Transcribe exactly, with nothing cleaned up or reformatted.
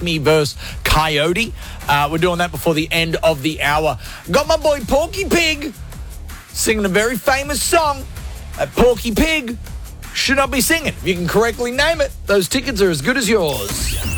Me versus Coyote. Uh, we're doing that before the end of the hour. Got my boy Porky Pig singing a very famous song that Porky Pig should not be singing. If you can correctly name it, those tickets are as good as yours.